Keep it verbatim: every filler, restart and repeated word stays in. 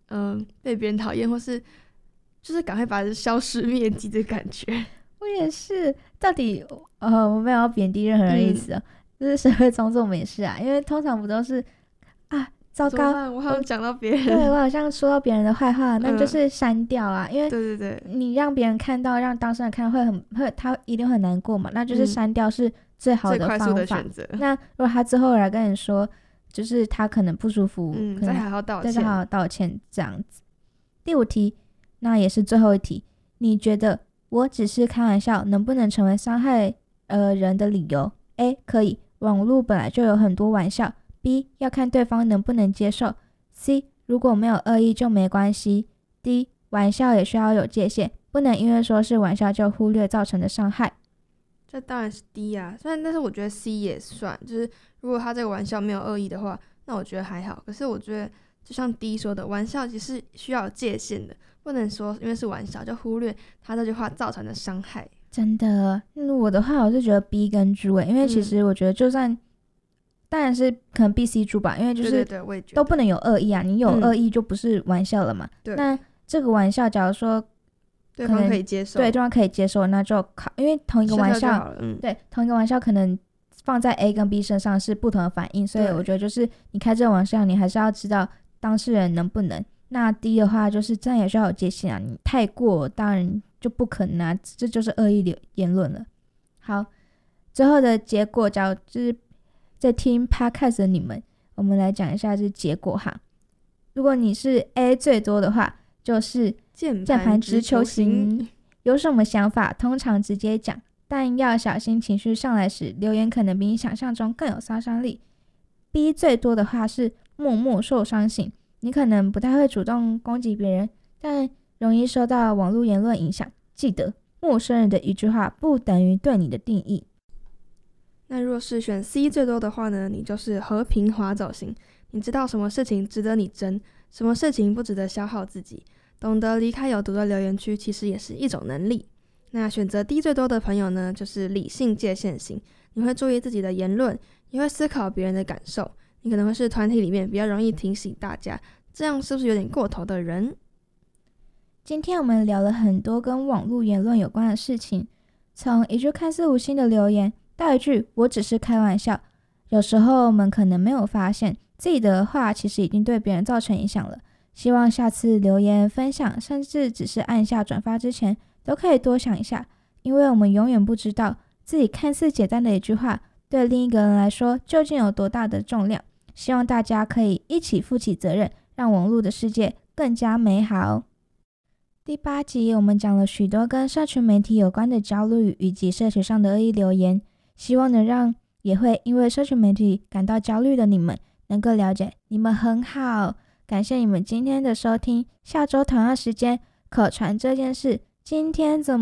嗯、呃、被别人讨厌，或是就是赶快把它消失灭迹的感觉。 我也是，到底呃我没有要贬低任何人的意思哦、嗯、就是社会中这种也是啊，因为通常不都是啊糟糕， 我好像讲到别人， 对，我好像说到别人的坏话，那就是删掉啊、嗯、因为对对对， 你让别人看到，让当事人看到会很会他一定会很难过嘛，那就是删掉是最好的方法、嗯、最快速的选择。那如果他之后来跟你说就是他可能不舒服， 嗯， 可能再好好道歉， 再好好道歉这样子。第五题，那也是最后一题，你觉得我只是开玩笑能不能成为伤害呃人的理由？ A 可以，网络本来就有很多玩笑。 B 要看对方能不能接受。 C 如果没有恶意就没关系。 D 玩笑也需要有界限，不能因为说是玩笑就忽略造成的伤害。 这当然是 D 啊，虽然但是我觉得 C 也算，就是如果他这个玩笑没有恶意的话，那我觉得还好。可是我觉得就像 D 说的，玩笑其实需要有界限的，不能说因为是玩笑就忽略他这句话造成的伤害。 真的、嗯、我的话我是觉得 B 跟猪诶，因为其实我觉得就算、嗯、当然是可能 B C 猪吧，因为就是都不能有恶意啊，你有恶意就不是玩笑了嘛、嗯、那这个玩笑假如说对方可以接受， 对对方可以接受，那就考，因为同一个玩笑、嗯、对同一个玩笑可能放在 A 跟 B 身上是不同的反应，所以我觉得就是你开这个玩笑你还是要知道当事人能不能。那 D 的话就是真的也需要有界限啊，你太过当然就不可能啊，这就是恶意言论了。好，最后的结果假如就是在听 podcast 的你们，我们来讲一下这结果哈。如果你是 A 最多的话，就是键盘直球型。有什么想法通常直接讲，但要小心情绪上来时留言可能比你想象中更有杀伤力。 B 最多的话是默默受伤型，你可能不太会主动攻击别人，但容易受到网络言论影响。记得陌生人的一句话不等于对你的定义。 那若是选 C 最多的话呢，你就是和平滑走型，你知道什么事情值得你争，什么事情不值得消耗自己，懂得离开有毒的留言区其实也是一种能力。那选择 D 最多的朋友呢，就是理性界限型，你会注意自己的言论，也会思考别人的感受，你可能会是团体里面比较容易提醒大家，这样是不是有点过头的人？ 今天我们聊了很多跟网络言论有关的事情，从一句看似无心的留言到一句我只是开玩笑，有时候我们可能没有发现自己的话其实已经对别人造成影响了。希望下次留言分享甚至只是按下转发之前都可以多想一下，因为我们永远不知道自己看似简单的一句话对另一个人来说究竟有多大的重量。希望大家可以一起负起责任，让网络的世界更加美好。第八集我们讲了许多跟社群媒体有关的焦虑以及社群上的恶意留言，希望能让也会因为社群媒体感到焦虑的你们能够了解你们很好。感谢你们今天的收听，下周同样时间可传这件事今天怎么